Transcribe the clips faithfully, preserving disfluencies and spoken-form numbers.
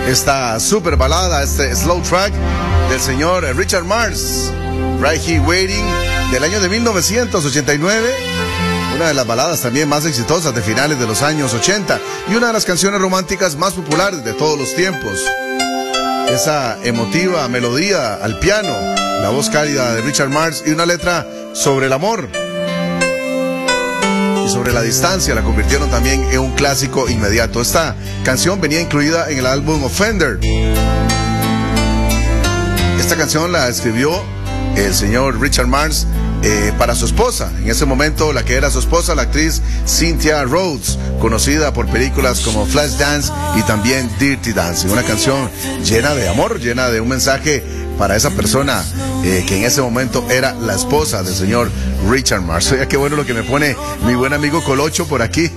esta super balada, este slow track del señor Richard Marx, Right Here Waiting, del año de mil novecientos ochenta y nueve, una de las baladas también más exitosas de finales de los años ochenta y una de las canciones románticas más populares de todos los tiempos. Esa emotiva melodía al piano, la voz cálida de Richard Marx y una letra sobre el amor y sobre la distancia la convirtieron también en un clásico inmediato. Esta canción venía incluida en el álbum Offender. Esta canción la escribió el señor Richard Marx eh, para su esposa, en ese momento la que era su esposa, la actriz Cynthia Rhodes, conocida por películas como Flashdance y también Dirty Dancing. Una canción llena de amor, llena de un mensaje para esa persona eh, que en ese momento era la esposa del señor Richard Marx. Oiga, qué bueno lo que me pone mi buen amigo Colocho por aquí.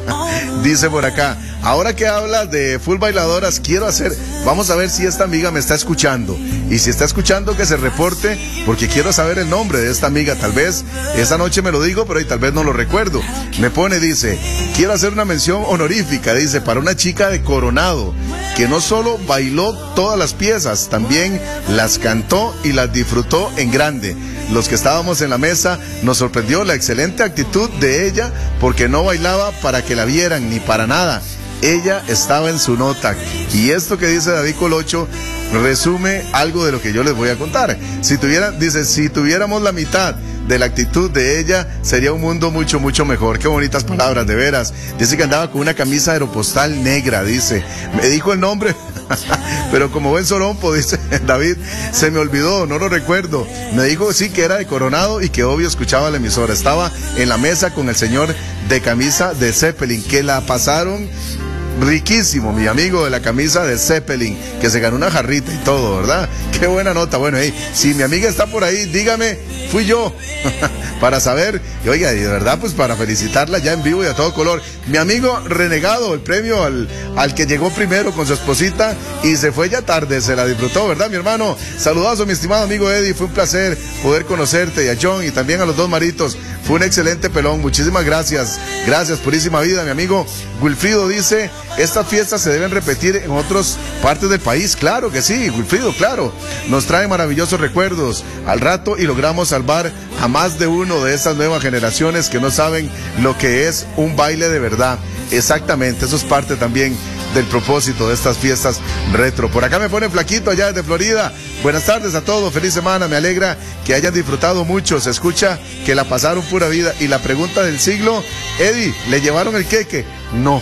Dice por acá, ahora que hablas de full bailadoras, quiero hacer, vamos a ver si esta amiga me está escuchando. Y si está escuchando, que se reporte, porque quiero saber el nombre de esta amiga. Tal vez esa noche me lo digo, pero hoy tal vez no lo recuerdo. Me pone, dice, quiero hacer una mención honorífica, dice, para una chica de Coronado, que no solo bailó todas las piezas, también las cantó y las disfrutó en grande. Los que estábamos en la mesa nos sorprendió la excelente actitud de ella, porque no bailaba para que la vieran ni para nada. Ella estaba en su nota. Y esto que dice David Colocho resume algo de lo que yo les voy a contar. Si tuviera, dice, si tuviéramos la mitad de la actitud de ella, sería un mundo mucho, mucho mejor. Qué bonitas palabras, de veras. Dice que andaba con una camisa aeropostal negra, dice. Me dijo el nombre, pero como buen sorompo, dice David, se me olvidó, no lo recuerdo. Me dijo sí que era de Coronado y que obvio escuchaba la emisora. Estaba en la mesa con el señor de camisa de Zeppelin, que la pasaron riquísimo, mi amigo de la camisa de Zeppelin, que se ganó una jarrita y todo, ¿verdad? Qué buena nota. Bueno, hey, si mi amiga está por ahí, dígame, fui yo, para saber, y oiga, y de verdad, pues para felicitarla ya en vivo y a todo color. Mi amigo Renegado, el premio al, al que llegó primero con su esposita y se fue ya tarde, se la disfrutó, ¿verdad, mi hermano? Saludazo, mi estimado amigo Eddie, fue un placer poder conocerte, y a John y también a los dos maritos. Fue un excelente pelón, muchísimas gracias. Gracias, purísima vida, mi amigo Wilfrido dice, estas fiestas se deben repetir en otras partes del país. Claro que sí, Wilfrido, claro. Nos trae maravillosos recuerdos al rato y logramos salvar a más de uno de estas nuevas generaciones que no saben lo que es un baile de verdad. Exactamente, eso es parte también del propósito de estas fiestas retro. Por acá me pone Flaquito allá desde Florida. Buenas tardes a todos, feliz semana, me alegra que hayan disfrutado mucho, se escucha que la pasaron pura vida. Y la pregunta del siglo, Eddie, ¿le llevaron el queque? No.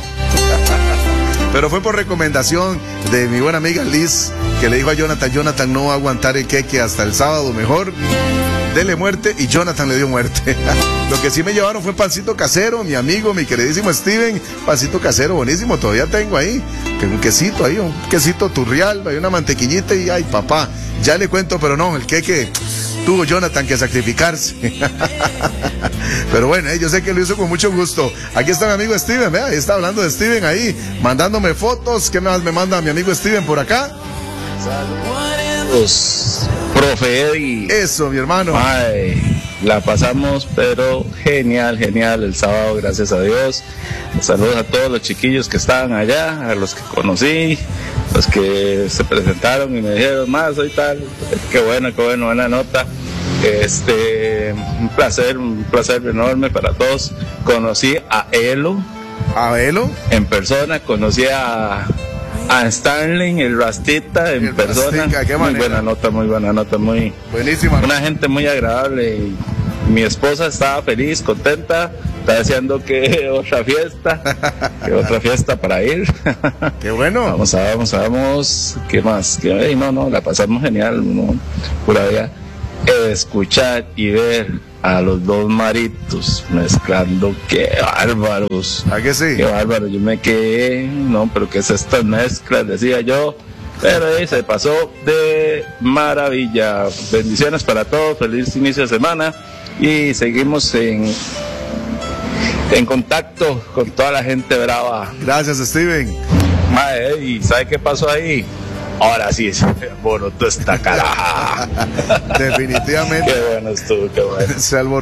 Pero fue por recomendación de mi buena amiga Liz, que le dijo a Jonathan, Jonathan no va a aguantar el queque hasta el sábado, mejor dele muerte, y Jonathan le dio muerte. Lo que sí me llevaron fue pancito casero, mi amigo, mi queridísimo Steven, pancito casero buenísimo, todavía tengo ahí, un quesito ahí, un quesito turrial, hay una mantequillita y ay papá, ya le cuento, pero no, el queque tuvo Jonathan que sacrificarse. Pero bueno, eh, yo sé que lo hizo con mucho gusto. Aquí está mi amigo Steven, vea, ahí está hablando de Steven ahí, mandándome fotos. ¿Qué más me manda mi amigo Steven por acá? Saludos, profe Eddie. Eso, mi hermano. Ay, la pasamos, pero genial, genial el sábado, gracias a Dios. Saludos a todos los chiquillos que estaban allá, a los que conocí, los que se presentaron y me dijeron, más, soy tal. Qué bueno, qué bueno, buena nota. Este, un placer, un placer enorme para todos. Conocí a Elo. ¿A Elo? En persona, conocí a... a Starling, el Rastita en el persona. Rastica, ¿qué muy buena nota, muy buena nota, muy buenísima. Una gente muy agradable. Y mi esposa estaba feliz, contenta, está deseando que otra fiesta, que otra fiesta para ir. Qué bueno. Vamos a, vamos a, vamos, ¿qué más? ¿Qué? No, no, la pasamos genial, no, pura vida. Escuchar y ver a los dos maritos mezclando, qué bárbaros. ¿A qué sí? Qué bárbaro, yo me quedé, no, pero qué es estas mezclas, decía yo, pero ahí se pasó de maravilla. Bendiciones para todos, feliz inicio de semana y seguimos en, en contacto con toda la gente brava. Gracias, Steven. Mae, ¿y sabe qué pasó ahí? Ahora sí se alborotó esta caraja. Definitivamente. Qué bueno estuvo, qué bueno. Se alborotó.